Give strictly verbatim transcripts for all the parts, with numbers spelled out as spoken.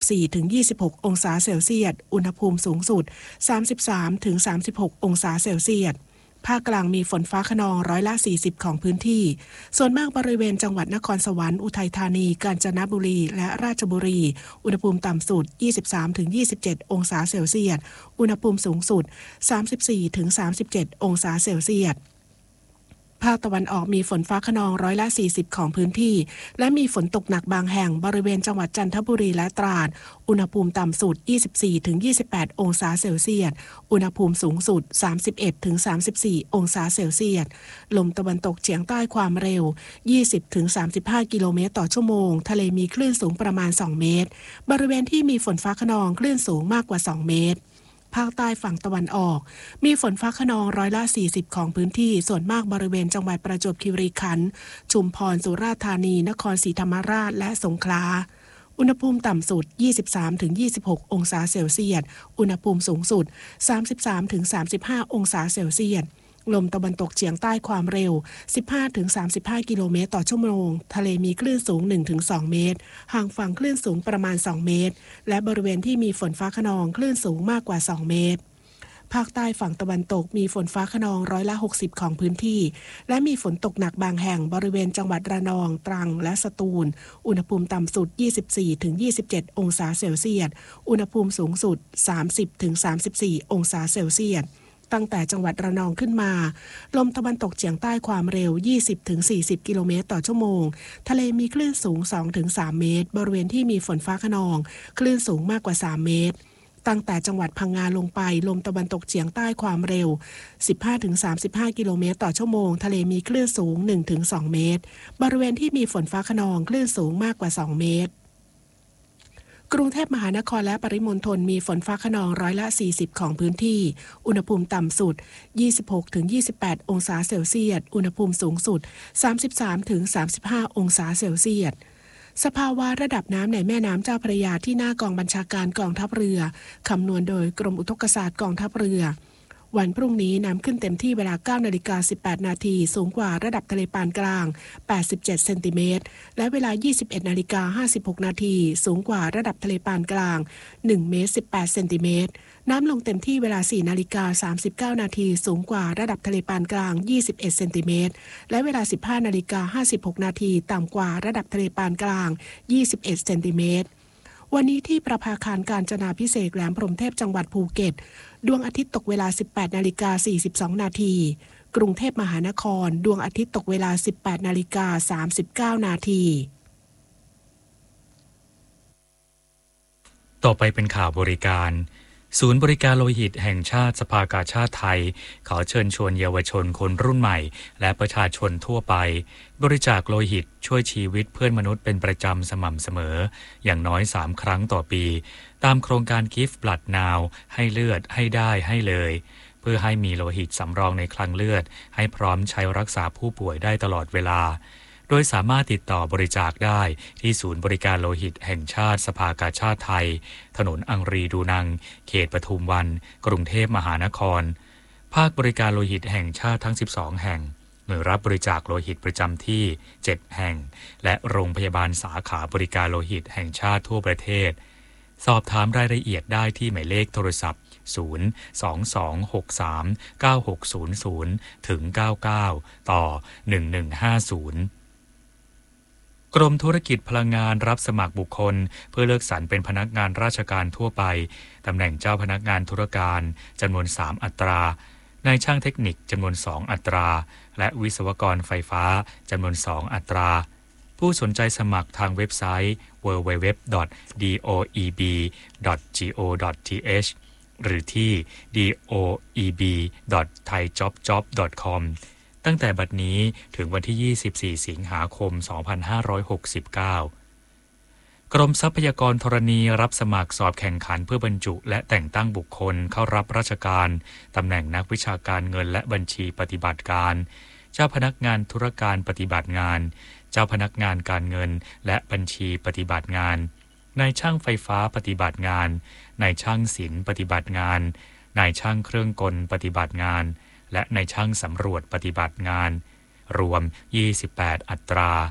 สี่ถึงยี่สิบหก องศาเซลเซียสอุณหภูมิสูงสุด สามสิบสามถึงสามสิบหก องศาเซลเซียสภาคกลางมีฝนฟ้าคะนองร้อยละสี่สิบของพื้นที่ส่วนมากบริเวณจังหวัดนครสวรรค์อุทัยธานีกาญจนบุรีและราชบุรีอุณหภูมิต่ำสุด ยี่สิบสามถึงยี่สิบเจ็ด องศาเซลเซียสอุณหภูมิสูงสุด สามสิบสี่ถึงสามสิบเจ็ด องศาเซลเซียสภาคตะวันออกมีฝนฟ้าคะนองร้อยละสี่สิบของพื้นที่และมีฝนตกหนักบางแห่งบริเวณจังหวัดจันทบุรีและตราดอุณหภูมิต่ำสุด ยี่สิบสี่ถึงยี่สิบแปด องศาเซลเซียสอุณหภูมิสูงสุด สามสิบเอ็ดถึงสามสิบสี่ องศาเซลเซียสลมตะวันตกเฉียงใต้ความเร็ว ยี่สิบถึงสามสิบห้า กิโลเมตรต่อชั่วโมงทะเลมีคลื่นสูงประมาณสองเมตรบริเวณที่มีฝนฟ้าคะนองคลื่นสูงมากกว่าสองเมตรภาคใต้ฝั่งตะวันออกมีฝนฟ้าคะนองร้อยละสี่สิบของพื้นที่ส่วนมากบริเวณจังหวัดประจวบคีรีขันธ์ชุมพรสุราษฎร์ธานีนครศรีธรรมราชและสงขลาอุณหภูมิต่ำสุด ยี่สิบสามถึงยี่สิบหก องศาเซลเซียสอุณหภูมิสูงสุด สามสิบสามถึงสามสิบห้า องศาเซลเซียสลมตะวันตกเฉียงใต้ความเร็ว สิบห้าถึงสามสิบห้า กิโลเมตรต่อชั่วโมงทะเลมีคลื่นสูง หนึ่งถึงสอง เมตรห่างฝั่งคลื่นสูงประมาณสองเมตรและบริเวณที่มีฝนฟ้าคะนองคลื่นสูงมากกว่าสองเมตรภาคใต้ฝั่งตะวันตกมีฝนฟ้าคะนองร้อยละหกสิบของพื้นที่และมีฝนตกหนักบางแห่งบริเวณจังหวัดระนองตรังและสตูลอุณหภูมิต่ำสุด ยี่สิบสี่ถึงยี่สิบเจ็ด องศาเซลเซียสอุณหภูมิสูงสุด สามสิบถึงสามสิบสี่ องศาเซลเซียสตั้งแต่จังหวัดระนองขึ้นมาลมตะวันตกเฉียงใต้ความเร็ว ยี่สิบถึงสี่สิบ กิโลเมตรต่อชั่วโมงทะเลมีคลื่นสูง สองถึงสาม เมตรบริเวณที่มีฝนฟ้าคะนองคลื่นสูงมากกว่าสามเมตรตั้งแต่จังหวัดพังงาลงไปลมตะวันตกเฉียงใต้ความเร็ว สิบห้าถึงสามสิบห้า กิโลเมตรต่อชั่วโมงทะเลมีคลื่นสูง หนึ่งถึงสอง เมตรบริเวณที่มีฝนฟ้าคะนองคลื่นสูงมากกว่าสองเมตรกรุงเทพมหานครและปริมณฑลมีฝนฟ้าคะนองร้อยละสี่สิบของพื้นที่อุณหภูมิต่ำสุด ยี่สิบหกถึงยี่สิบแปด องศาเซลเซียสอุณหภูมิสูงสุด สามสิบสามถึงสามสิบห้า องศาเซลเซียสสภาวะระดับน้ำในแม่น้ำเจ้าพระยาที่หน้ากองบัญชาการกองทัพเรือคำนวณโดยกรมอุทกศาสตร์กองทัพเรือวันพรุ่งนี้น้ำขึ้นเต็มที่เวลา เก้านาฬิกาสิบแปดนาทีสูงกว่าระดับทะเลปานกลางแปดสิบเจ็ดเซนติเมตรและเวลา ยี่สิบเอ็ดนาฬิกาห้าสิบหกนาทีสูงกว่าระดับทะเลปานกลางหนึ่งเมตรสิบแปดเซนติเมตรน้ำลงเต็มที่เวลา สี่นาฬิกาสามสิบเก้านาทีสูงกว่าระดับทะเลปานกลางยี่สิบเอ็ดเซนติเมตรและเวลา สิบห้านาฬิกาห้าสิบหกนาทีต่ำกว่าระดับทะเลปานกลางยี่สิบเอ็ดเซนติเมตรวันนี้ที่ประภาคารกาญจนาภิเษกแหลมพรหมเทพจังหวัดภูเก็ตดวงอาทิตย์ตกเวลา สิบแปดนาฬิกาสี่สิบสองนาทีกรุงเทพมหานครดวงอาทิตย์ตกเวลา สิบแปดนาฬิกาสามสิบเก้านาทีต่อไปเป็นข่าวบริการศูนย์บริการโลหิตแห่งชาติสภากาชาดไทยขอเชิญชวนเยาวชนคนรุ่นใหม่และประชาชนทั่วไปบริจาคโลหิตช่วยชีวิตเพื่อนมนุษย์เป็นประจำสม่ำเสมออย่างน้อยสามครั้งต่อปีตามโครงการ Give Blood Now ให้เลือดให้ได้ให้เลยเพื่อให้มีโลหิตสำรองในคลังเลือดให้พร้อมใช้รักษาผู้ป่วยได้ตลอดเวลาโดยสามารถติดต่อบริจาคได้ที่ศูนย์บริการโลหิตแห่งชาติสภากาชาดไทยถนนอังรีดูนังเขตปทุมวันกรุงเทพมหานครภาคบริการโลหิตแห่งชาติทั้งสิบสองแห่งหน่วยรับบริจาคโลหิตประจำที่เจ็ดแห่งและโรงพยาบาลสาขาบริการโลหิตแห่งชาติทั่วประเทศสอบถามรายละเอียดได้ที่หมายเลขโทรศัพท์ศูนย์ สอง สอง หก สาม เก้า หก ศูนย์ ศูนย์ ถึง เก้า เก้า ต่อ หนึ่ง หนึ่ง ห้า ศูนย์กรมธุรกิจพลังงานรับสมัครบุคคลเพื่อเลือกสรรเป็นพนักงานราชการทั่วไปตำแหน่งเจ้าพนักงานธุรการจำนวนสามอัตรานายช่างเทคนิคจำนวนสองอัตราและวิศวกรไฟฟ้าจำนวนสองอัตราผู้สนใจสมัครทางเว็บไซต์ ดับเบิลยู ดับเบิลยู ดับเบิลยู ดอท ดี โอ อี บี ดอท จี โอ ดอท ที เอช หรือที่ ดี โอ อี บี ดอท ไทยจ็อบจ็อบ ดอท คอมตั้งแต่บัดนี้ถึงวันที่ยี่สิบสี่สิงหาคมสองพันห้าร้อยหกสิบเก้ากรมทรัพยากรธรณีรับสมัครสอบแข่งขันเพื่อบรรจุและแต่งตั้งบุคคลเข้ารับราชการตำแหน่งนักวิชาการเงินและบัญชีปฏิบัติการเจ้าพนักงานธุรการปฏิบัติงานเจ้าพนักงานการเงินและบัญชีปฏิบัติงานนายช่างไฟฟ้าปฏิบัติงานนายช่างศิลป์ปฏิบัติงานนายช่างเครื่องกลปฏิบัติงานและนายช่างสำรวจปฏิบัติงานรวมยี่สิบแปดอัตรา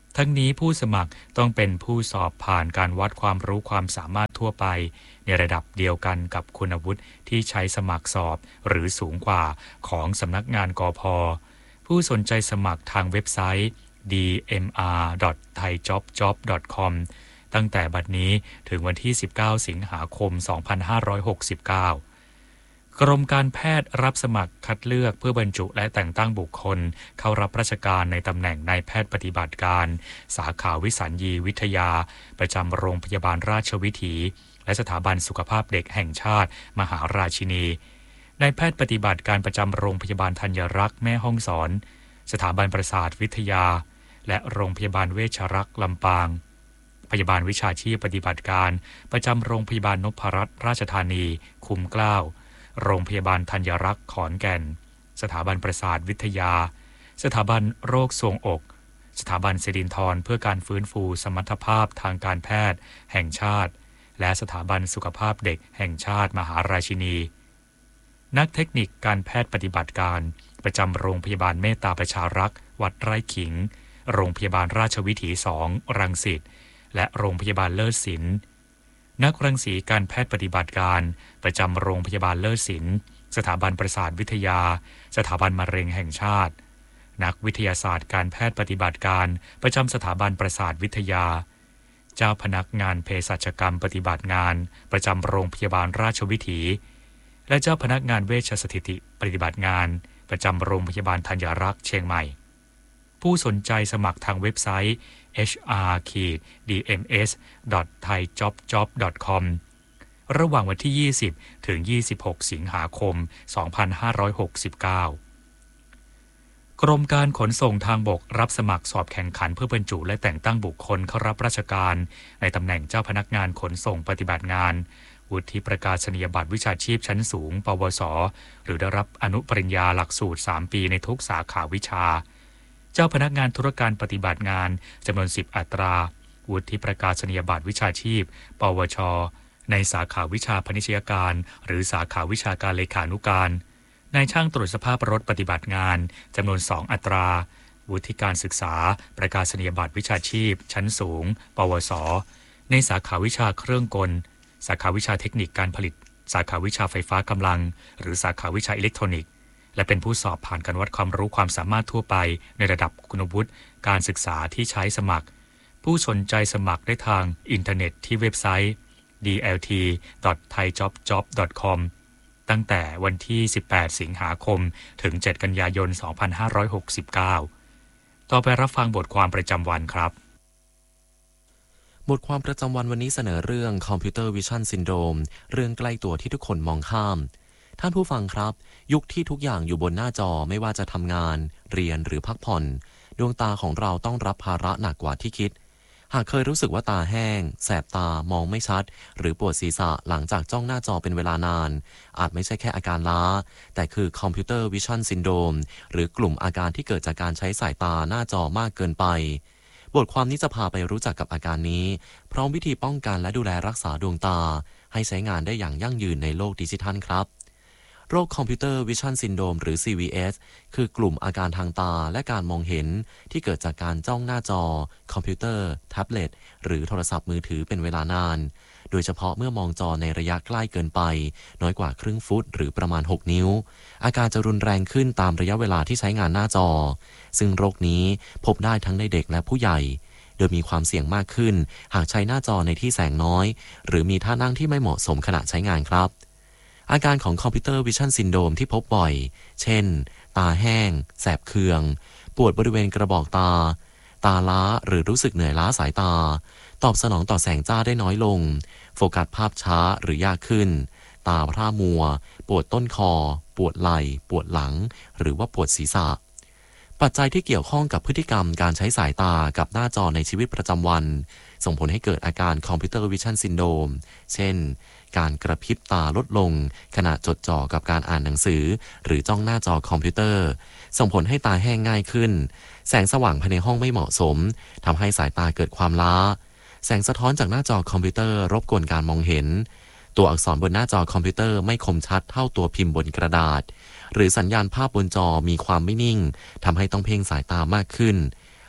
ทั้งนี้ผู้สมัครต้องเป็นผู้สอบผ่านการวัดความรู้ความสามารถทั่วไปในระดับเดียวกันกับคุณวุฒิที่ใช้สมัครสอบหรือสูงกว่าของสำนักงานกพ.ผู้สนใจสมัครทางเว็บไซต์ ดี เอ็ม อาร์ ดอท ไทย จ็อบ จ็อบ ดอท คอม ตั้งแต่บัดนี้ถึงวันที่สิบเก้าสิงหาคมสองพันห้าร้อยหกสิบเก้ากรมการแพทย์รับสมัครคัดเลือกเพื่อบรรจุและแต่งตั้งบุคคลเข้ารับราชการในตำแหน่งนายแพทย์ปฏิบัติการสาขาวิสัญญีวิทยาประจำโรงพยาบาลราชวิถีและสถาบันสุขภาพเด็กแห่งชาติมหาราชินีนายแพทย์ปฏิบัติการประจำโรงพยาบาลธัญรักษ์แม่ฮ่องสอนสถาบันประสาทวิทยาและโรงพยาบาลเวชรักษ์ลำปางพยาบาลวิชาชีพปฏิบัติการประจำโรงพยาบาลนพรัตน์ราชธานีคุ้มเกล้าโรงพยาบาลธัญรักษ์ขอนแก่นสถาบันประสาทวิทยาสถาบันโรคทรวงอกสถาบันสิรินธรเพื่อการฟื้นฟูสมรรถภาพทางการแพทย์แห่งชาติและสถาบันสุขภาพเด็กแห่งชาติมหาราชินีนักเทคนิคการแพทย์ปฏิบัติการประจำโรงพยาบาลเมตตาประชารักษ์วัดไร่ขิงโรงพยาบาลราชวิถีสองรังสิตและโรงพยาบาลเลิศศิลป์นักรังสีการแพทย์ปฏิบัติการประจำโรงพยาบาลเลิศศิลป์สถาบันประสาทวิทยาสถาบันมะเร็งแห่งชาตินักวิทยาศาสตร์การแพทย์ปฏิบัติการประจำสถาบันประสาทวิทยาเจ้าพนักงานเภสัชกรรมปฏิบัติงานประจำโรงพยาบาลราชวิถีและเจ้าพนักงานเวชสถิติปฏิบัติงานประจำโรงพยาบาลธัญรักษ์เชียงใหม่ผู้สนใจสมัครทางเว็บไซต์ เอช อาร์ ดี เอ็ม เอส ดอท ไทย จ็อบ จ็อบ ดอท คอม ระหว่างวันที่ยี่สิบถึงยี่สิบหกสิงหาคมสองพันห้าร้อยหกสิบเก้ากรมการขนส่งทางบกรับสมัครสอบแข่งขันเพื่อบรรจุและแต่งตั้งบุคคลเข้ารับราชการในตำแหน่งเจ้าพนักงานขนส่งปฏิบัติงานวุฒิประกาศนียบัตรวิชาชีพชั้นสูงปวสหรือได้รับอนุปริญญาหลักสูตรสามปีในทุกสาขาวิชาเจ้าพนักงานธุรการปฏิบัติงานจำนวนสิบอัตราวุฒิประกาศนียบัตรวิชาชีพปวชในสาขาวิชาพนิชยการหรือสาขาวิชาการเลขานุการนายช่างตรวจสภาพรถปฏิบัติงานจำนวนสองอัตราวุฒิการศึกษาประกาศนียบัตรวิชาชีพชั้นสูงปวสในสาขาวิชาเครื่องกลสาขาวิชาเทคนิคการผลิตสาขาวิชาไฟฟ้ากำลังหรือสาขาวิชาอิเล็กทรอนิกส์และเป็นผู้สอบผ่านการวัดความรู้ความสามารถทั่วไปในระดับคุณวุฒิการศึกษาที่ใช้สมัครผู้สนใจสมัครได้ทางอินเทอร์เน็ตที่เว็บไซต์ ดี แอล ที ดอท ไทย จ็อบ จ็อบ ดอท คอม ตั้งแต่วันที่สิบแปดสิงหาคมถึงเจ็ดกันยายนสองพันห้าร้อยหกสิบเก้าต่อไปรับฟังบทความประจำวันครับบทความประจำวันวันนี้เสนอเรื่องคอมพิวเตอร์วิชั่นซินโดรมเรื่องใกล้ตัวที่ทุกคนมองข้ามท่านผู้ฟังครับยุคที่ทุกอย่างอยู่บนหน้าจอไม่ว่าจะทำงานเรียนหรือพักผ่อนดวงตาของเราต้องรับภาระหนักกว่าที่คิดหากเคยรู้สึกว่าตาแห้งแสบตามองไม่ชัดหรือปวดศีรษะหลังจากจ้องหน้าจอเป็นเวลานานอาจไม่ใช่แค่อาการล้าแต่คือคอมพิวเตอร์วิชั่นซินโดรมหรือกลุ่มอาการที่เกิดจากการใช้สายตาหน้าจอมากเกินไปบทความนี้จะพาไปรู้จักกับอาการนี้พร้อมวิธีป้องกันและดูแลรักษาดวงตาให้ใช้งานได้อย่างยั่งยืนในโลกดิจิทัลครับโรคคอมพิวเตอร์วิชั่นซินโดรมหรือ ซี วี เอส คือกลุ่มอาการทางตาและการมองเห็นที่เกิดจากการจ้องหน้าจอคอมพิวเตอร์แท็บเล็ตหรือโทรศัพท์มือถือเป็นเวลานานโดยเฉพาะเมื่อมองจอในระยะใกล้เกินไปน้อยกว่าครึ่งฟุตหรือประมาณหกนิ้วอาการจะรุนแรงขึ้นตามระยะเวลาที่ใช้งานหน้าจอซึ่งโรคนี้พบได้ทั้งในเด็กและผู้ใหญ่โดยมีความเสี่ยงมากขึ้นหากใช้หน้าจอในที่แสงน้อยหรือมีท่านั่งที่ไม่เหมาะสมขณะใช้งานครับอาการของคอมพิวเตอร์วิชั่นซินโดรมที่พบบ่อยเช่นตาแห้งแสบเคืองปวดบริเวณกระบอกตาตาล้าหรือรู้สึกเหนื่อยล้าสายตาตอบสนองต่อแสงจ้าได้น้อยลงโฟกัสภาพช้าหรือยากขึ้นตาพร่ามัวปวดต้นคอปวดไหล่ปวดหลังหรือว่าปวดศีรษะปัจจัยที่เกี่ยวข้องกับพฤติกรรมการใช้สายตากับหน้าจอในชีวิตประจำวันส่งผลให้เกิดอาการคอมพิวเตอร์วิชั่นซินโดรมเช่นการกระพริบตาลดลงขณะจดจ่อกับการอ่านหนังสือหรือจ้องหน้าจอคอมพิวเตอร์ส่งผลให้ตาแห้งง่ายขึ้นแสงสว่างภายในห้องไม่เหมาะสมทำให้สายตาเกิดความล้าแสงสะท้อนจากหน้าจอคอมพิวเตอร์รบกวนการมองเห็นตัวอักษรบนหน้าจอคอมพิวเตอร์ไม่คมชัดเท่าตัวพิมพ์บนกระดาษหรือสัญญาณภาพบนจอมีความไม่นิ่งทำให้ต้องเพ่งสายตามากขึ้น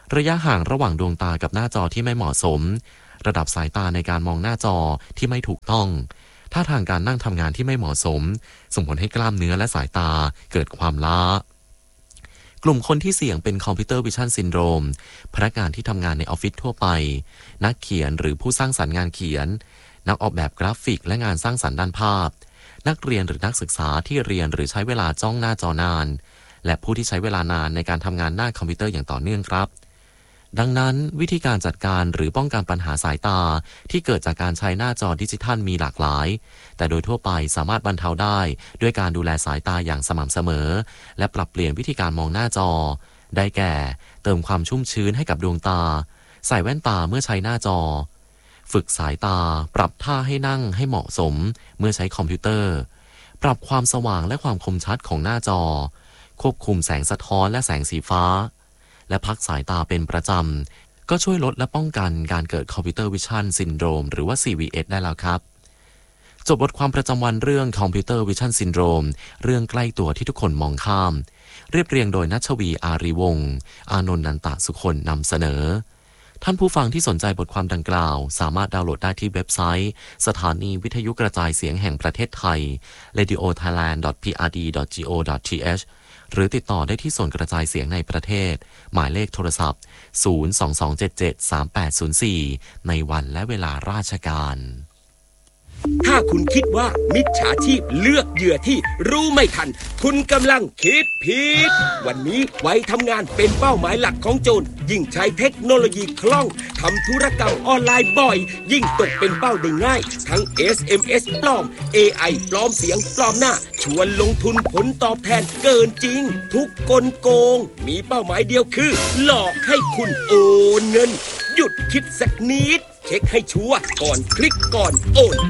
ระยะห่างระหว่างดวงตากับหน้าจอที่ไม่เหมาะสมระดับสายตาในการมองหน้าจอที่ไม่ถูกต้องท่าทางการนั่งทำงานที่ไม่เหมาะสมส่งผลให้กล้ามเนื้อและสายตาเกิดความล้ากลุ่มคนที่เสี่ยงเป็นคอมพิวเตอร์วิชั่นซินโดรมพนักงานที่ทำงานในออฟฟิศทั่วไปนักเขียนหรือผู้สร้างสรรค์งานเขียนนักออกแบบกราฟิกและงานสร้างสรรค์ด้านภาพนักเรียนหรือนักศึกษาที่เรียนหรือใช้เวลาจ้องหน้าจอนานและผู้ที่ใช้เวลานานในการทำงานหน้าคอมพิวเตอร์อย่างต่อเนื่องครับดังนั้นวิธีการจัดการหรือป้องกันปัญหาสายตาที่เกิดจากการใช้หน้าจอดิจิทัลมีหลากหลายแต่โดยทั่วไปสามารถบรรเทาได้ด้วยการดูแลสายตาอย่างสม่ำเสมอและปรับเปลี่ยนวิธีการมองหน้าจอได้แก่เติมความชุ่มชื้นให้กับดวงตาใส่แว่นตาเมื่อใช้หน้าจอฝึกสายตาปรับท่าให้นั่งให้เหมาะสมเมื่อใช้คอมพิวเตอร์ปรับความสว่างและความคมชัดของหน้าจอควบคุมแสงสะท้อนและแสงสีฟ้าและพักสายตาเป็นประจำก็ช่วยลดและป้องกันการเกิดคอมพิวเตอร์วิชั่นซินโดรมหรือว่า ซี วี เอส ได้แล้วครับจบบทความประจำวันเรื่องคอมพิวเตอร์วิชั่นซินโดรมเรื่องใกล้ตัวที่ทุกคนมองข้ามเรียบเรียงโดยณัชวีอารีวงศ์อานนท์นันตะสุคนนำเสนอท่านผู้ฟังที่สนใจบทความดังกล่าวสามารถดาวน์โหลดได้ที่เว็บไซต์สถานีวิทยุกระจายเสียงแห่งประเทศไทย เรดิโอไทยแลนด์ ดอท พี อาร์ ดี ดอท จี โอ ดอท ที เอช หรือติดต่อได้ที่ส่วนกระจายเสียงในประเทศหมายเลขโทรศัพท์ ศูนย์ สอง สอง เจ็ด เจ็ด สาม แปด ศูนย์ สี่ ในวันและเวลาราชการถ้าคุณคิดว่ามิจฉาชีพเลือกเหยื่อที่รู้ไม่ทันคุณกำลังคิดผิดวันนี้ไว้ทำงานเป็นเป้าหมายหลักของโจรยิ่งใช้เทคโนโลยีคล่องทำธุรกรรมออนไลน์บ่อยยิ่งตกเป็นเป้าได้ง่ายทั้ง เอส เอ็ม เอส ปลอม เอ ไอ ปลอมเสียงปลอมหน้าชวนลงทุนผลตอบแทนเกินจริงทุกกลโกงมีเป้าหมายเดียวคือหลอกให้คุณโอนเงินหยุดคิดสักนิดเช็คให้ชัวร์ก่อนคลิกก่อนโอน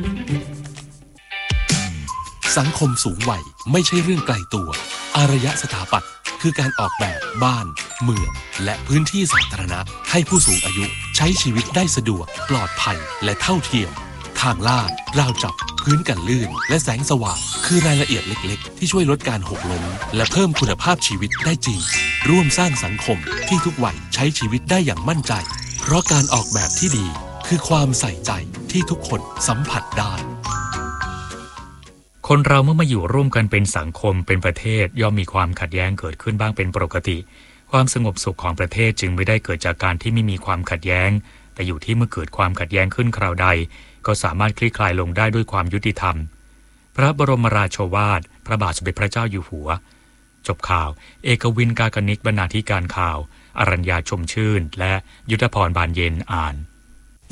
สังคมสูงวัยไม่ใช่เรื่องไกลตัวอารยสถาปัตย์คือการออกแบบบ้านเมืองและพื้นที่สาธารณะให้ผู้สูงอายุใช้ชีวิตได้สะดวกปลอดภัยและเท่าเทียมทางลาดราวจับพื้นกันลื่นและแสงสว่างคือรายละเอียดเล็กๆที่ช่วยลดการหกล้มและเพิ่มคุณภาพชีวิตได้จริงร่วมสร้างสังคมที่ทุกวัยใช้ชีวิตได้อย่างมั่นใจเพราะการออกแบบที่ดีคือความใส่ใจที่ทุกคนสัมผัสได้คนเราเมื่อมาอยู่ร่วมกันเป็นสังคมเป็นประเทศย่อมมีความขัดแย้งเกิดขึ้นบ้างเป็นปกติความสงบสุขของประเทศจึงไม่ได้เกิดจากการที่ไม่มีความขัดแย้งแต่อยู่ที่เมื่อเกิดความขัดแย้งขึ้นคราวใดก็สามารถคลี่คลายลงได้ด้วยความยุติธรรมพระบรมราโชวาทพระบาทสมเด็จพระเจ้าอยู่หัวจบข่าวเอกวินกากนิกบรรณาธิการข่าวอรัญญาชมชื่นและยุทธพรบานเย็นอ่าน